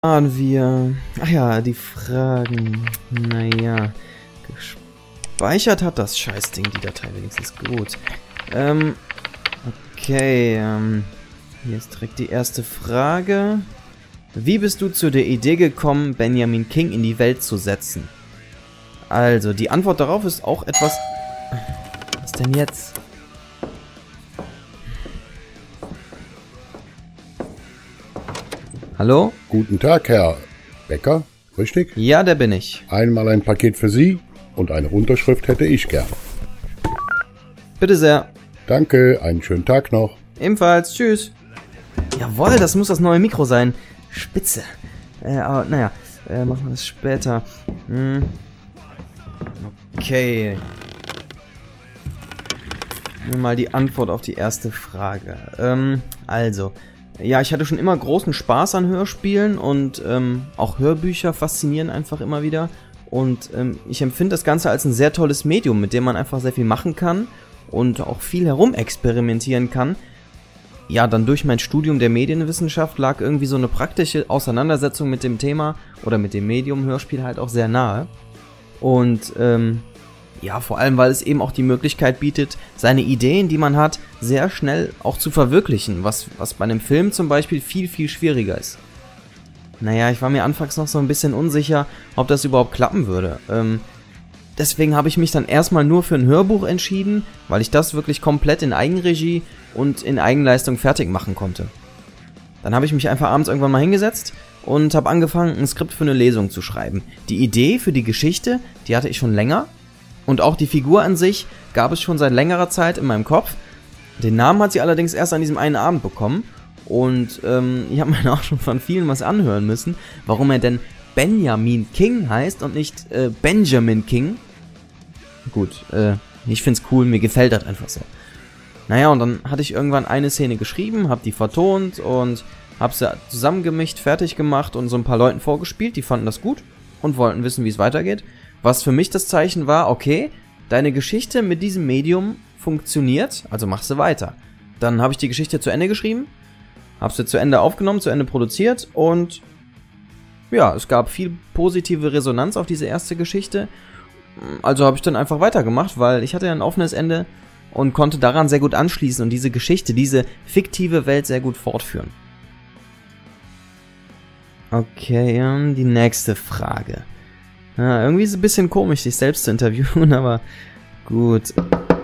Waren wir. Ach ja, die Fragen. Naja. Gespeichert hat das Scheißding, die Datei wenigstens gut. Okay, hier ist direkt die erste Frage. Wie bist du zu der Idee gekommen, Benjamin King in die Welt zu setzen? Also, die Antwort darauf ist auch etwas... Was denn jetzt? Hallo? Guten Tag, Herr Becker, richtig? Ja, der bin ich. Einmal ein Paket für Sie und eine Unterschrift hätte ich gern. Bitte sehr. Danke, einen schönen Tag noch. Ebenfalls, tschüss. Jawohl, das muss das neue Mikro sein. Spitze. Aber naja, machen wir das später. Okay. Mal die Antwort auf die erste Frage. Ja, ich hatte schon immer großen Spaß an Hörspielen und auch Hörbücher faszinieren einfach immer wieder. Und ich empfinde das Ganze als ein sehr tolles Medium, mit dem man einfach sehr viel machen kann und auch viel herumexperimentieren kann. Ja, dann durch mein Studium der Medienwissenschaft lag irgendwie so eine praktische Auseinandersetzung mit dem Thema oder mit dem Medium Hörspiel halt auch sehr nahe. Und ja, vor allem, weil es eben auch die Möglichkeit bietet, seine Ideen, die man hat, sehr schnell auch zu verwirklichen, was bei einem Film zum Beispiel viel, viel schwieriger ist. Naja, ich war mir anfangs noch so ein bisschen unsicher, ob das überhaupt klappen würde. Deswegen habe ich mich dann erstmal nur für ein Hörbuch entschieden, weil ich das wirklich komplett in Eigenregie und in Eigenleistung fertig machen konnte. Dann habe ich mich einfach abends irgendwann mal hingesetzt und habe angefangen, ein Skript für eine Lesung zu schreiben. Die Idee für die Geschichte, die hatte ich schon länger. Und auch die Figur an sich gab es schon seit längerer Zeit in meinem Kopf. Den Namen hat sie allerdings erst an diesem einen Abend bekommen. Und ich habe mir auch schon von vielen was anhören müssen, warum er denn Benjamin King heißt und nicht Benjamin King. Gut, ich find's cool, mir gefällt das einfach so. Naja, und dann hatte ich irgendwann eine Szene geschrieben, hab die vertont und hab sie zusammengemischt, fertig gemacht und so ein paar Leuten vorgespielt, die fanden das gut und wollten wissen, wie es weitergeht. Was für mich das Zeichen war, okay, deine Geschichte mit diesem Medium funktioniert, also mach sie weiter. Dann habe ich die Geschichte zu Ende geschrieben, habe sie zu Ende aufgenommen, zu Ende produziert und ja, es gab viel positive Resonanz auf diese erste Geschichte. Also habe ich dann einfach weitergemacht, weil ich hatte ja ein offenes Ende und konnte daran sehr gut anschließen und diese Geschichte, diese fiktive Welt sehr gut fortführen. Okay, die nächste Frage. Ja, irgendwie ist es ein bisschen komisch, sich selbst zu interviewen, aber gut.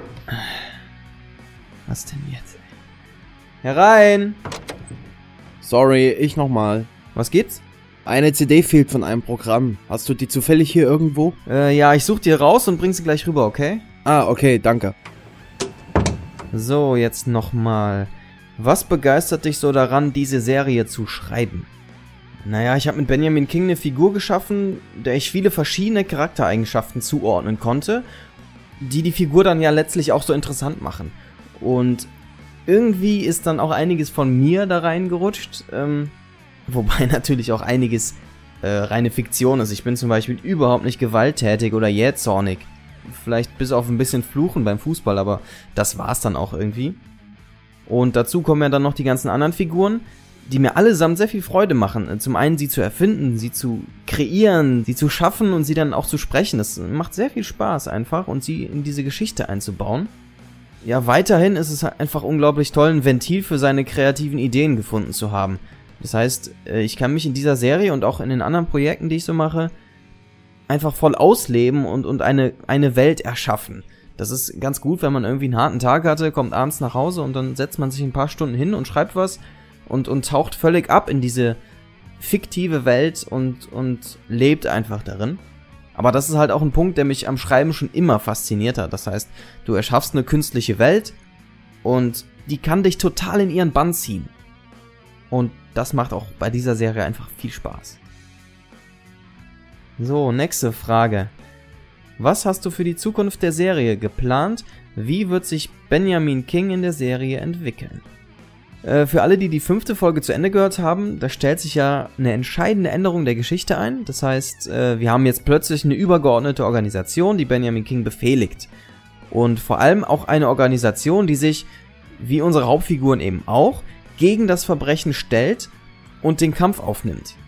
Was denn jetzt? Herein! Sorry, ich nochmal. Was gibt's? Eine CD fehlt von einem Programm. Hast du die zufällig hier irgendwo? Ja, ich such die raus und bring sie gleich rüber, okay? Ah, okay, danke. So, jetzt nochmal. Was begeistert dich so daran, diese Serie zu schreiben? Naja, ich habe mit Benjamin King eine Figur geschaffen, der ich viele verschiedene Charaktereigenschaften zuordnen konnte, die Figur dann ja letztlich auch so interessant machen. Und irgendwie ist dann auch einiges von mir da reingerutscht, wobei natürlich auch einiges reine Fiktion ist. Ich bin zum Beispiel überhaupt nicht gewalttätig oder jähzornig. Vielleicht bis auf ein bisschen Fluchen beim Fußball, aber das war's dann auch irgendwie. Und dazu kommen ja dann noch die ganzen anderen Figuren, die mir allesamt sehr viel Freude machen. Zum einen sie zu erfinden, sie zu kreieren, sie zu schaffen und sie dann auch zu sprechen. Das macht sehr viel Spaß einfach und sie in diese Geschichte einzubauen. Ja, weiterhin ist es einfach unglaublich toll, ein Ventil für seine kreativen Ideen gefunden zu haben. Das heißt, ich kann mich in dieser Serie und auch in den anderen Projekten, die ich so mache, einfach voll ausleben und eine Welt erschaffen. Das ist ganz gut, wenn man irgendwie einen harten Tag hatte, kommt abends nach Hause und dann setzt man sich ein paar Stunden hin und schreibt was und taucht völlig ab in diese fiktive Welt und lebt einfach darin. Aber das ist halt auch ein Punkt, der mich am Schreiben schon immer fasziniert hat. Das heißt, du erschaffst eine künstliche Welt und die kann dich total in ihren Bann ziehen. Und das macht auch bei dieser Serie einfach viel Spaß. So, nächste Frage. Was hast du für die Zukunft der Serie geplant? Wie wird sich Benjamin King in der Serie entwickeln? Für alle, die 5. Folge zu Ende gehört haben, da stellt sich ja eine entscheidende Änderung der Geschichte ein. Das heißt, wir haben jetzt plötzlich eine übergeordnete Organisation, die Benjamin King befehligt. Und vor allem auch eine Organisation, die sich, wie unsere Hauptfiguren eben auch, gegen das Verbrechen stellt und den Kampf aufnimmt.